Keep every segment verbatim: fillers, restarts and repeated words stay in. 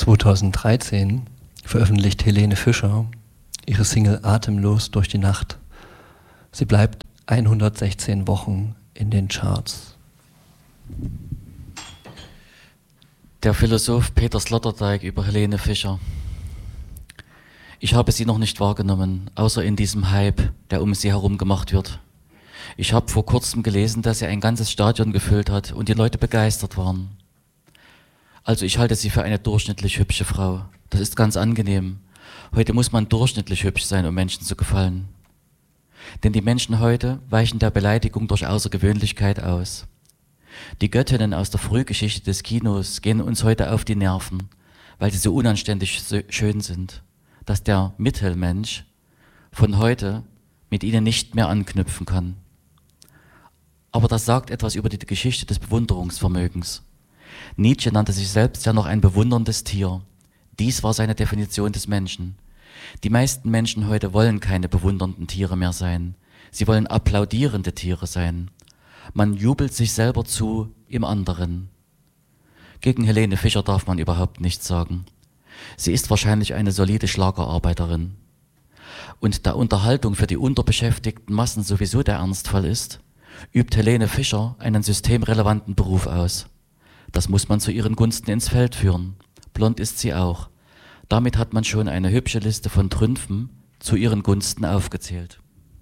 zweitausenddreizehn veröffentlicht Helene Fischer ihre Single Atemlos durch die Nacht. Sie bleibt hundertsechzehn Wochen in den Charts. Der Philosoph Peter Sloterdijk über Helene Fischer. Ich habe sie noch nicht wahrgenommen, außer in diesem Hype, der um sie herum gemacht wird. Ich habe vor kurzem gelesen, dass sie ein ganzes Stadion gefüllt hat und die Leute begeistert waren. Also ich halte sie für eine durchschnittlich hübsche Frau. Das ist ganz angenehm. Heute muss man durchschnittlich hübsch sein, um Menschen zu gefallen. Denn die Menschen heute weichen der Beleidigung durch Außergewöhnlichkeit aus. Die Göttinnen aus der Frühgeschichte des Kinos gehen uns heute auf die Nerven, weil sie so unanständig schön sind, dass der Mittelmensch von heute mit ihnen nicht mehr anknüpfen kann. Aber das sagt etwas über die Geschichte des Bewunderungsvermögens. Nietzsche nannte sich selbst ja noch ein bewunderndes Tier. Dies war seine Definition des Menschen. Die meisten Menschen heute wollen keine bewundernden Tiere mehr sein. Sie wollen applaudierende Tiere sein. Man jubelt sich selber zu im anderen. Gegen Helene Fischer darf man überhaupt nichts sagen. Sie ist wahrscheinlich eine solide Schlagerarbeiterin. Und da Unterhaltung für die unterbeschäftigten Massen sowieso der Ernstfall ist, übt Helene Fischer einen systemrelevanten Beruf aus. Das muss man zu ihren Gunsten ins Feld führen. Blond ist sie auch. Damit hat man schon eine hübsche Liste von Trümpfen zu ihren Gunsten aufgezählt.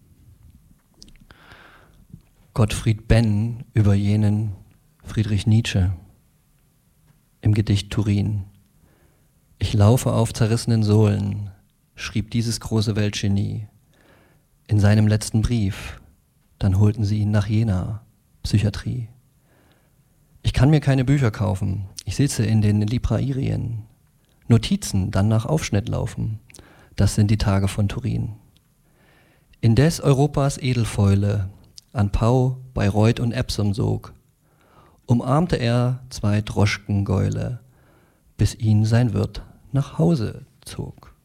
Gottfried Benn über jenen Friedrich Nietzsche im Gedicht Turin. Ich laufe auf zerrissenen Sohlen, schrieb dieses große Weltgenie in seinem letzten Brief. Dann holten sie ihn nach Jena, Psychiatrie. Ich kann mir keine Bücher kaufen. Ich sitze in den Librairien. Notizen dann nach Aufschnitt laufen. Das sind die Tage von Turin. Indes Europas Edelfäule an Pau, Bayreuth und Epsom sog, umarmte er zwei Droschkengäule, bis ihn sein Wirt nach Hause zog.